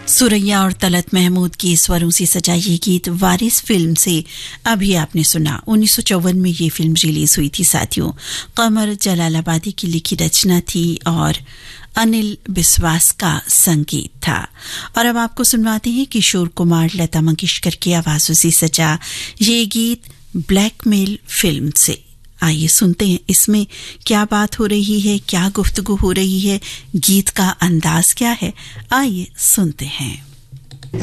सुरैया और तलत महमूद के स्वरों से सजा ये गीत वारिस फिल्म से अभी आपने सुना। 1954 में ये फिल्म रिलीज हुई थी साथियों। कमर जलालाबादी की लिखी रचना थी और अनिल बिस्वास का संगीत था। और अब आपको सुनवाते हैं किशोर कुमार लता मंगेशकर की आवाजों से सजा ये गीत ब्लैकमेल फिल्म से। आइए सुनते हैं इसमें क्या बात हो रही है, क्या गुफ्तगू हो रही है, गीत का अंदाज क्या है, आइए सुनते हैं।